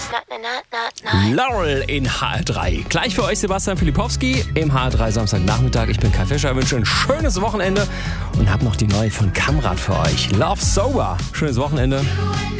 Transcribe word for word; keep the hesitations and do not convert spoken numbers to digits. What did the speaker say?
Laurel in H R drei. Gleich für euch Sebastian Filipowski im H R drei Samstagnachmittag. Ich bin Kai Fischer, wünsche ein schönes Wochenende und habe noch die neue von Kamrat für euch. Love Sober. Schönes Wochenende.